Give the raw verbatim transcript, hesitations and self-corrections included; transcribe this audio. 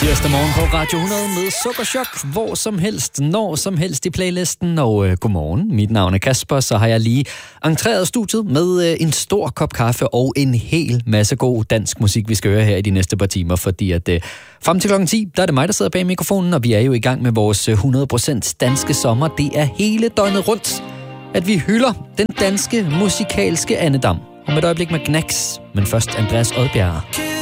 Tirsdag morgen på Radio hundrede med Sukkerchok, hvor som helst, når som helst i playlisten. Og øh, godmorgen, mit navn er Kasper, så har jeg lige entreret studiet med øh, en stor kop kaffe og en hel masse god dansk musik, vi skal høre her i de næste par timer. Fordi at øh, frem til klokken ti, der er det mig, der sidder bag mikrofonen, og vi er jo i gang med vores hundrede procent danske sommer. Det er hele døgnet rundt, at vi hylder den danske musikalske andedam. Og med et øjeblik med Knacks, men først Andreas Odbjerg.